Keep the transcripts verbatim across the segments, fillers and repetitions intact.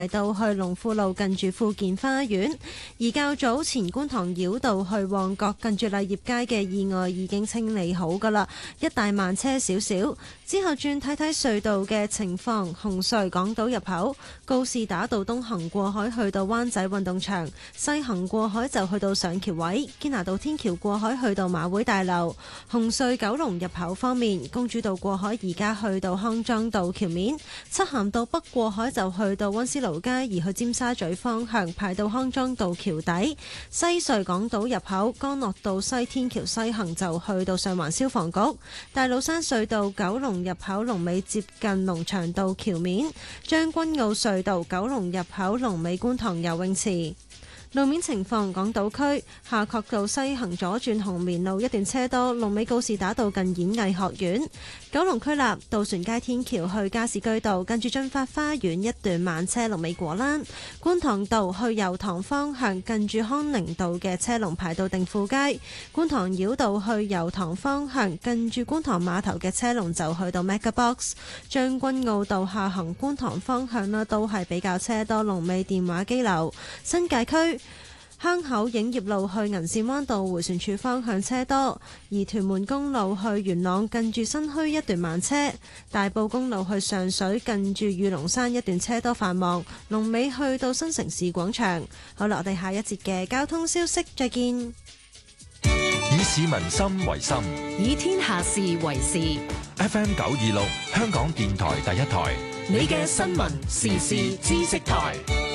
嚟到去龍富路近住富健花園，而較早前觀塘繞道去旺角近住勵業街嘅意外已經清理好㗎喇，一帶慢車少少。之後轉睇睇隧道嘅情況，紅隧港島入口告士打道東行過海去到灣仔運動場，西行過海就去到上橋位，堅拿道天橋過海去到馬會大樓。紅隧九龍入口方面，公主道過海而家去到康莊道橋面，漆咸道北過海就去到溫思勞街，而去尖沙咀方向排到康莊道橋底。西隧港島入口干諾道西天橋西行就去到上環消防局。大老山隧道九龍入口龍尾接近龍翔道橋面。將軍澳隧道九龍入口龍尾觀塘游泳池。路面情況，港島區夏慤道西行左轉紅棉路一段車多，龍尾告士打道近演藝學院。九龍區立渡船街天橋去加士居道近住駿發花園一段慢車，龍尾果欄。觀塘道去油塘方向近住康寧道嘅車龍排到定富街。觀塘繞道去油塘方向近住觀塘碼頭嘅車龍就去到 MegaBox。將軍澳道下行觀塘方向呢都係比較車多，龍尾電話機樓。新界區坑口影業路去銀線灣道迴旋處方向車多，而屯門公路去元朗近住新墟一段慢車，大埔公路去上水近住御龍山一段車多繁忙，龍尾去到新城市廣場。好啦，我哋下一節嘅交通消息再見。 以市民心為心， 以天下事為事。 F M 九二六香港電台第一台， 你嘅新聞時事知識台。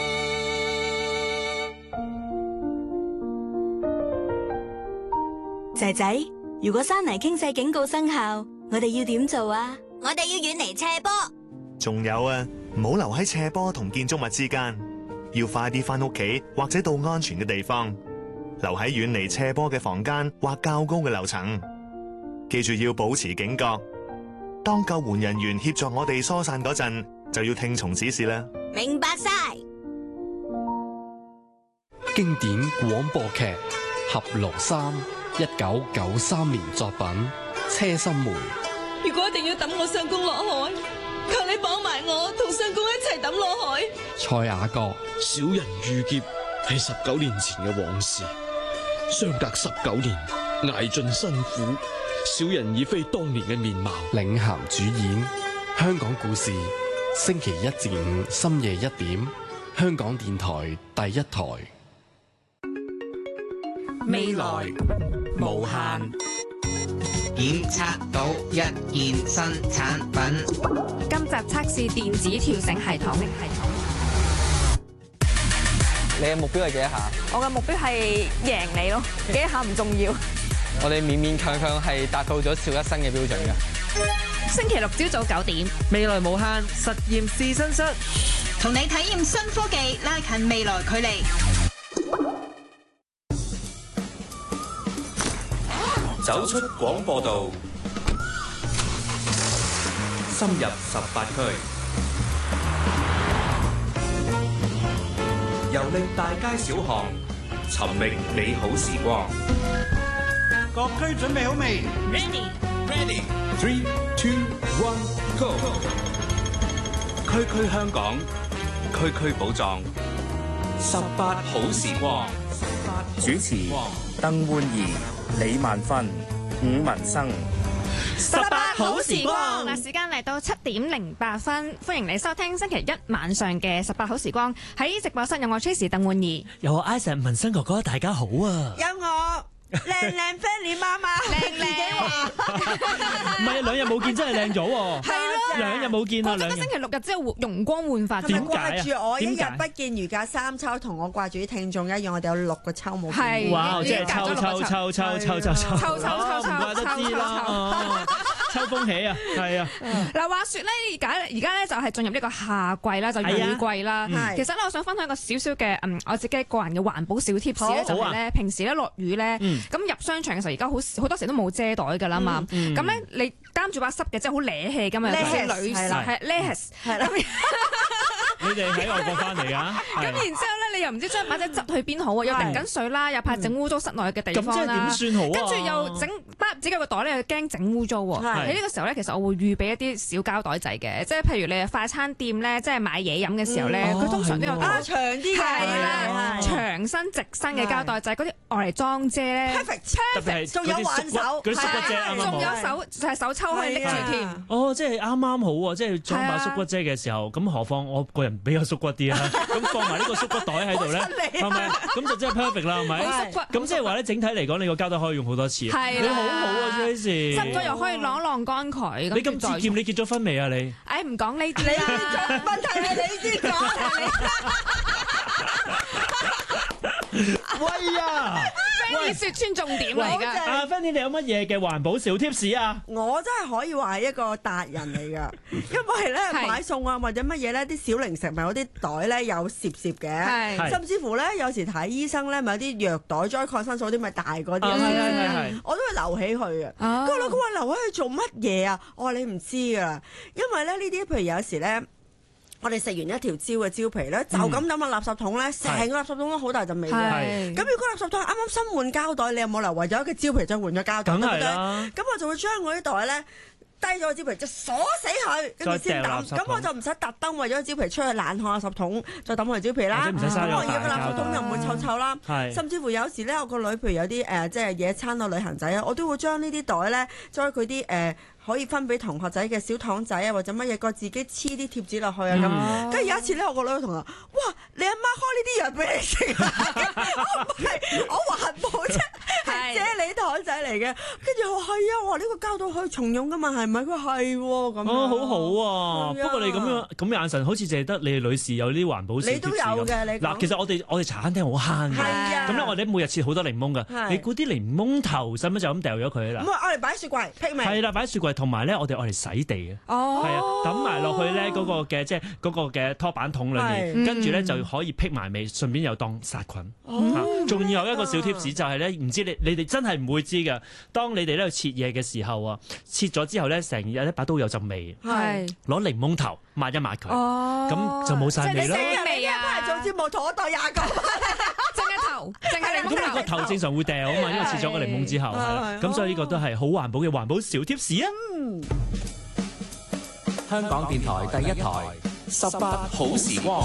仔仔，如果山泥傾瀉警告生效，我哋要點做啊？ 我哋要遠離斜坡。 仲有啊，唔好留喺斜坡同建築物之間，要快啲返屋企或者到安全嘅地方，留喺遠離斜坡嘅房間或較高嘅樓層。記住要保持警覺，當救援人員協助我哋疏散嗰陣，就要聽從指示啦。 明白晒。 經典廣播劇《俠廬三》。一九九三年作品《車心梅》。 如果一定要抌我相公落海，求你綁埋我同相公一齊抌落海。 蔡雅閣。 小人遇劫係十九年前嘅往事，相隔十九年，捱盡辛苦，小人已非當年嘅面貌。 領銜主演，香港故事，星期一至五深夜一點，香港電台第一台。 未來無限，檢測到一件新產品。 今集測試電子跳繩系統。 你嘅目標係幾多下？ 我嘅目標係贏你咯，幾多下唔重要。 我哋勉勉強強係達到咗邵一生嘅標準嘅。 星期六朝早九點， 未來無限實驗試身室， 同你體驗新科技，拉近未來距離。 走出廣播道，深入十八區，遊歷大街小巷，尋覓美好時光。 各區準備好未 ？Ready, ready. Three, two, one, go. 區區香港，區區寶藏，十八好時光。 主持鄧煥儀、李萬芬、伍文生。 十八好時光嗱，時間嚟到七點零八分，歡迎你收聽星期一晚上嘅十八好時光。喺直播室有我 Tracy 鄧煥儀， 有我 Isaac 文生哥哥，大家好啊！ 有我靚靚 Fanny 媽媽，靚自己話， 唔係兩日冇見真係靚咗喎， 係咯， 兩日冇見啊，兩日。 星期六日之後容光煥發， 點解？掛住我一日不見如隔三秋，同我掛住啲聽眾一樣，我哋有六個秋冇見。 係， 哇！即係秋秋秋秋秋秋秋， 秋秋秋秋， 唔怪得知啦。秋風起啊，係啊！ 嗱，話説咧，而家而家咧就係進入呢個夏季啦，就雨季啦。其實咧，我想分享一個少少嘅嗯，我自己個人嘅環保小貼士咧，就係咧，平時咧落雨咧，咁入商場嘅時候，而家好好多時都冇遮袋㗎啦嘛。咁咧，你擔住把濕嘅，即係好瀨氣㗎嘛，尤其是女士係 less 係啦。 你哋喺外國翻嚟㗎？ 咁然之後咧， 你又唔知將把遮執去邊好啊？又滴緊水啦，又怕整污糟室內嘅地方啦。 咁即係點算好啊？ 跟住又整包自己個袋咧，又驚整污糟喎。喺呢個時候咧，其實我會預備一啲小膠袋仔嘅，即係譬如你係快餐店咧，即係買嘢飲嘅時候咧，佢通常都有啊長啲嘅， 係啦，長身直身嘅膠袋仔，嗰啲愛嚟裝遮咧 ，perfect，perfect，仲有挽手， 嗰啲縮骨遮啱啱好， 仲有手就係手抽可以拎住添。 哦，即係啱啱好喎！即係裝把縮骨遮嘅時候，咁何況我個人比較縮骨啲啊，咁放埋呢個縮骨袋喺度咧，係咪？咁就真係 perfect 啦，係咪？咁即係話咧，整體嚟講，你個膠袋可以用好多次。係你好好啊 Tracy， 濕咗又可以晾晾乾佢。 你咁節儉，你結咗婚未啊？你？ 誒唔講呢啲啦， 問題係你先講。 喂呀！ Fanny 說穿重點嚟㗎。 阿 Fanny 你有乜嘢嘅環保小貼士啊？ 我真係可以話係一個達人嚟㗎，因為咧買餸啊或者乜嘢咧，啲小零食咪有啲袋咧有攝攝嘅，甚至乎咧有時睇醫生咧咪有啲藥袋裝抗生素啲咪大嗰啲，我都會留起佢嘅。咁我諗佢話留起去做乜嘢啊？我話你唔知㗎，因為咧呢啲譬如有時咧。我哋食完一條蕉嘅蕉皮咧，就咁抌落垃圾桶咧，成個垃圾桶都好大陣味嘅。咁如果垃圾桶啱啱新換膠袋，你有冇理由為咗一個蕉皮就換咗膠袋？對唔對？咁我就會將我啲袋咧低咗個蕉皮就鎖死佢，跟住先抌。咁我就唔使特登為咗個蕉皮出去冷汗垃圾桶再抌落蕉皮啦。咁我而家個垃圾桶又唔會臭臭啦。甚至乎有時咧，我個女譬如有啲誒即係野餐啊、旅行仔啊，我都會將呢啲袋咧，將佢啲誒。可以分俾同學仔嘅小糖仔啊，或者乜嘢個自己黐啲貼紙落去啊咁。跟住有一次咧，我個女同我話：哇，你阿媽開呢啲藥俾你食啊！我唔係，我環保啫，係啫喱糖仔嚟嘅。跟住我係啊，我話呢個膠袋可以重用噶嘛，係咪？佢係喎咁。 哦，好好啊！不過你咁樣咁眼神，好似淨係得你女士有啲環保小貼士咁。你都有嘅，你嗱，其實我哋我哋茶餐廳好慳嘅。係啊。咁咧，我哋每日切好多檸檬㗎。你估啲檸檬頭使乜就咁掉咗佢啦？ 唔係，我哋擺喺雪櫃辟味。係啦，擺喺雪櫃。同埋咧，我哋愛嚟洗地嘅，係啊，抌埋落去咧嗰個嘅即係嗰個嘅拖板桶裏面，跟住咧就可以辟埋味，順便又當殺菌。仲有一個小貼士就係咧，唔知你你哋真係唔會知㗎。當你哋咧去切嘢嘅時候啊，切咗之後咧，成日一把刀有陣味，係攞檸檬頭抹一抹佢，咁就冇晒味啦。 味啊！翻嚟做節目，同我袋廿個， 淨係頭，淨係檸檬頭。 咁你個頭正常會掉啊嘛，因為切咗個檸檬之後，咁所以呢個都係好環保嘅環保小貼士啊！ 香港電台第一台十八好時光。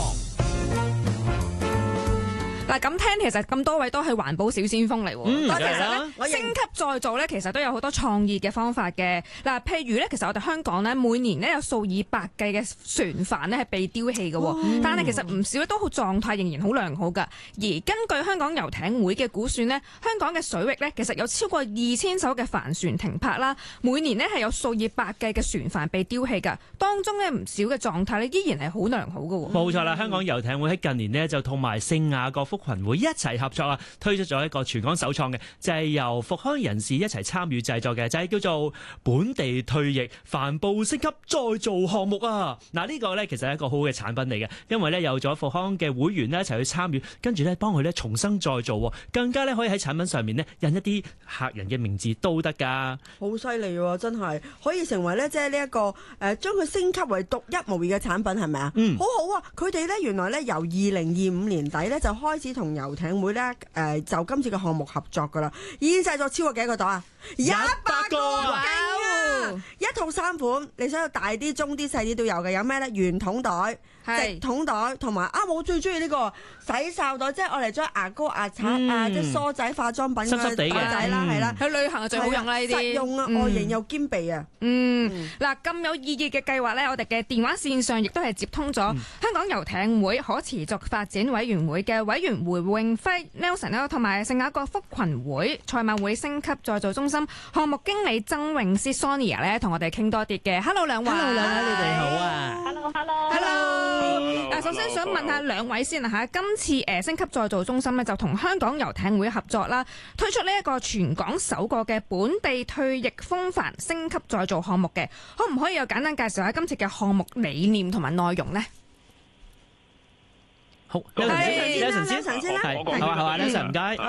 嗱，咁聽其實咁多位都係環保小先鋒嚟喎。 嗯， 但其實咧升級再造咧，其實都有好多創意嘅方法嘅。嗱，譬如咧，其實我哋香港咧每年咧有數以百計嘅船帆咧係被丟棄嘅，哦、但係其實唔少都好狀態仍然好良好㗎。而根據香港遊艇會嘅估算咧，香港嘅水域咧其實有超過二千艘嘅帆船停泊啦，每年咧係有數以百計嘅船帆被丟棄㗎，當中咧唔少嘅狀態咧依然係好良好㗎。 冇錯啦，香港遊艇會喺近年呢就同埋聖雅各福群會一齊合作啊，推出咗一個全港首創嘅，就係、是、由復康人士一齊參與製作嘅，就係、是、叫做本地退役帆布升級再造項目啊！嗱，呢個呢其實係一個好嘅產品嚟嘅，因為呢有咗復康嘅會員呢一齊去參與，跟住呢幫佢呢重新再造，更加呢可以喺產品上面呢印一啲客人嘅名字都得㗎。 好犀利喎！真係可以成為呢，即係呢一個誒將佢升級為獨一無二嘅產品係咪啊？嗯，好好啊！佢哋呢原來呢由二零二五年底呢就開始同遊艇會咧，誒、呃、就今次嘅項目合作噶啦，已經製作超過幾個袋啊？一百個啊！一套三款，你想要大啲、中啲、細啲都有嘅。有咩咧？圓筒袋、直筒袋，同埋啊，我最中意呢個洗哨袋，即係我嚟將牙膏、牙刷、嗯、啊，即係梳仔、化妝品嘅袋仔啦，係啦。 去旅行就最好用啦，呢啲實用啊，嗯、外形又兼備啊。嗯， 嗱咁、嗯、有意義嘅計劃咧，我哋嘅電話線上亦都係接通咗香港遊艇會可持續發展委員會嘅委員胡永輝 Nelson 啦，同埋聖雅各福群會賽馬會升級再造中心項目經理曾詠詩 Sonia 咧，同我哋傾多啲嘅。Hello 兩位 ，Hello 兩位，你哋好啊 ！Hello，Hello，Hello。嗱，首先想問下兩位先啊嚇，今次誒升級再造中心咧就同香港遊艇會合作啦，推出呢一個全港首個嘅本地退役風帆升級再造項目嘅，可唔可以又簡單介紹下今次嘅項目理念同埋內容呢？ 好，有陣先，有陣先，係，好啊，好啊，有陣唔該。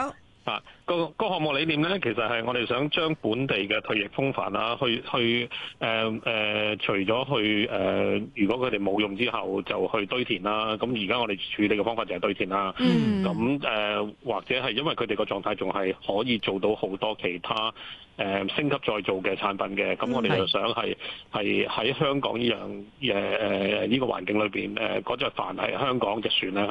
啊，個個項目理念咧，其實係我哋想將本地嘅退役風帆啦，去去誒誒、呃呃，除咗去誒、呃，如果佢哋冇用之後，就去堆填啦。咁而家我哋處理嘅方法就係堆填啦。咁誒、嗯呃，或者係因為佢哋個狀態仲係可以做到好多其他誒、呃、升級再造嘅產品嘅。咁我哋就想係係喺香港呢樣誒誒呢個環境裏邊誒，嗰隻帆係香港隻船咧。